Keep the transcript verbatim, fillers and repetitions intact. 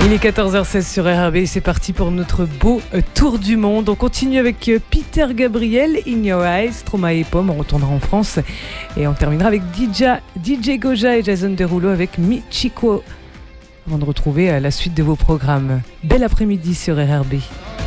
Il est quatorze heures seize sur R R B et c'est parti pour notre beau tour du monde. On continue avec Peter Gabriel, In Your Eyes, Stromae et Pomme. On retournera en France et on terminera avec D J, D J Goja et Jason Derulo avec Michiko. Avant de retrouver la suite de vos programmes. Bel après-midi sur R R B.